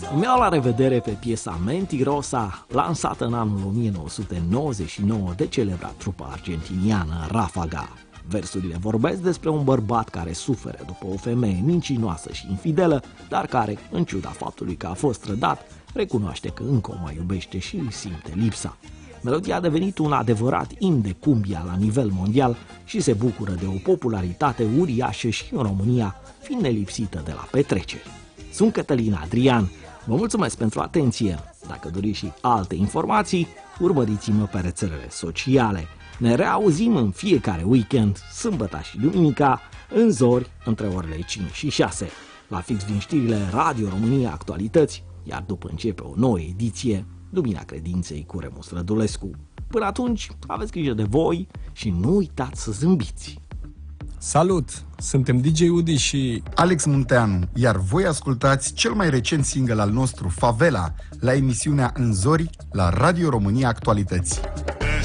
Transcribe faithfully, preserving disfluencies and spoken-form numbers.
Îmi iau la revedere pe piesa Mentirosa, lansată în anul o mie nouă sute nouăzeci și nouă de celebra trupă argentiniană Ráfaga. Versurile vorbesc despre un bărbat care suferă după o femeie mincinoasă și infidelă, dar care, în ciuda faptului că a fost trădat, recunoaște că încă o mai iubește și îi simte lipsa. Melodia a devenit un adevărat imn de cumbia la nivel mondial și se bucură de o popularitate uriașă și în România, fiind nelipsită de la petreceri. Sunt Cătălin Adrian, vă mulțumesc pentru atenție. Dacă doriți și alte informații, urmăriți-mă pe rețelele sociale. Ne reauzim în fiecare weekend, sâmbătă și duminica, în zori, între orele cinci și șase. La fix din știrile Radio România Actualități, iar după începe o nouă ediție, Lumina Credinței cu Remus Rădulescu. Până atunci, aveți grijă de voi și nu uitați să zâmbiți! Salut! Suntem D J Udi și Alex Munteanu, iar voi ascultați cel mai recent single al nostru, Favela, la emisiunea În Zori, la Radio România Actualități.